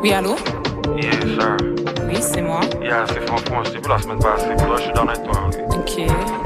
Oui, allô? Yeah, sir. Oui, c'est moi. Yeah, c'est Franck. Je t'ai vu la semaine passée. Là, je suis dans avec toi. Ok.